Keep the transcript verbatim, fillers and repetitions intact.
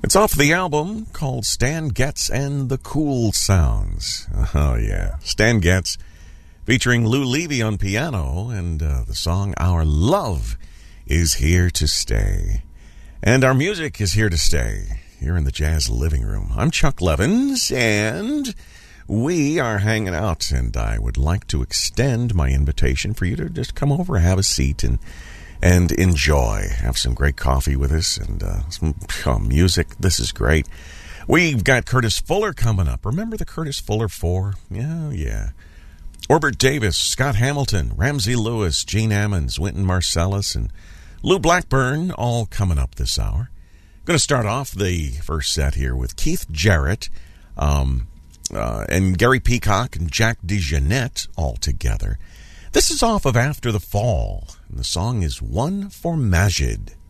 It's off the album called Stan Getz and the Cool Sounds. Oh, yeah. Stan Getz featuring Lou Levy on piano, and uh, the song Our Love is Here to Stay. And our music is here to stay here in the Jazz Living Room. I'm Chuck Levins, and we are hanging out, and I would like to extend my invitation for you to just come over, have a seat, and and enjoy. Have some great coffee with us and uh, some oh, music. This is great. We've got Curtis Fuller coming up. Remember the Curtis Fuller Four? Yeah, yeah. Orbert Davis, Scott Hamilton, Ramsey Lewis, Gene Ammons, Wynton Marsalis, and Lou Blackburn, all coming up this hour. Going to start off the first set here with Keith Jarrett um, uh, and Gary Peacock and Jack DeJohnette all together. This is off of After the Fall, and the song is One for Majid.